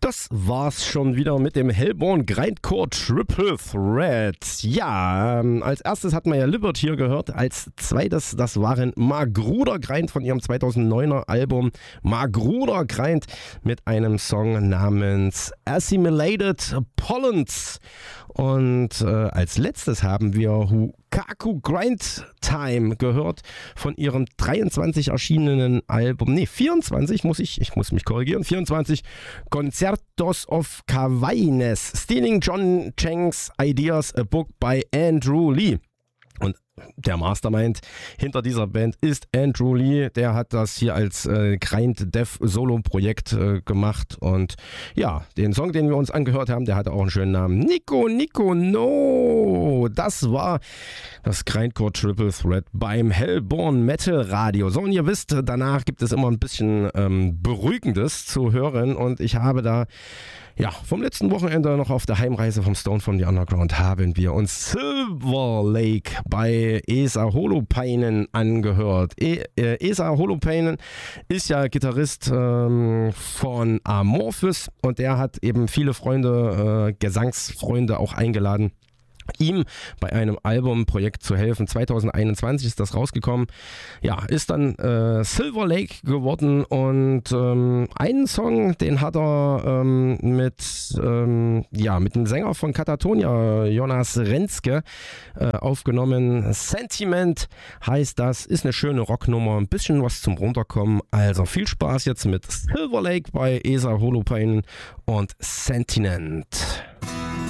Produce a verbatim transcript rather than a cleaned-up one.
Das war's schon wieder mit dem Hellborn Grindcore Triple Threat. Ja, ähm, als erstes hatten wir ja Libert hier gehört. Als zweites, das waren Magruder Grind von ihrem zweitausenddeuner Album Magruder Grind mit einem Song namens Assimilated Pollens. Und äh, als letztes haben wir Hukaku Grind Time gehört von ihrem dreiundzwanzig erschienenen Album, nee, vierundzwanzig muss ich, ich muss mich korrigieren, vierundzwanzig Concertos of Kawaines, Stealing John Cheng's Ideas, a book by Andrew Lee. Und der Mastermind hinter dieser Band ist Andrew Lee. Der hat das hier als äh, Grind Dev Solo-Projekt äh, gemacht. Und ja, den Song, den wir uns angehört haben, der hatte auch einen schönen Namen. Nico, Nico, no! Das war das Grindcore Triple Threat beim Hellborn Metal Radio. So, und ihr wisst, danach gibt es immer ein bisschen ähm, Beruhigendes zu hören. Und ich habe da ja, vom letzten Wochenende noch auf der Heimreise vom Stone from the Underground haben wir uns Silver Lake bei Esa Holopainen angehört. E- äh, Esa Holopainen ist ja Gitarrist ähm, von Amorphis und der hat eben viele Freunde, äh, Gesangsfreunde auch eingeladen, ihm bei einem Albumprojekt zu helfen. zweitausendeinundzwanzig ist das rausgekommen. Ja, ist dann äh, Silver Lake geworden und ähm, einen Song, den hat er ähm, mit, ähm, ja, mit dem Sänger von Katatonia, Jonas Renske, äh, aufgenommen. Sentiment heißt das, ist eine schöne Rocknummer, ein bisschen was zum Runterkommen. Also viel Spaß jetzt mit Silver Lake bei Esa Holopainen und Sentiment.